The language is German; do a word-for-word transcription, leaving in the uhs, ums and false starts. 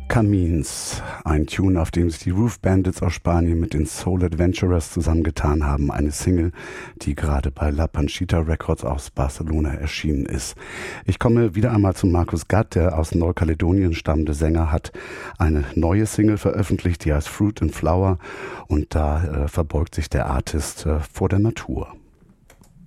Camins, ein Tune, auf dem sich die Roof Bandits aus Spanien mit den Soul Adventurers zusammengetan haben. Eine Single, die gerade bei La Panchita Records aus Barcelona erschienen ist. Ich komme wieder einmal zu Markus Gatt, der aus Neukaledonien stammende Sänger, hat eine neue Single veröffentlicht, die heißt Fruit and Flower, und da äh, verbeugt sich der Artist äh, vor der Natur.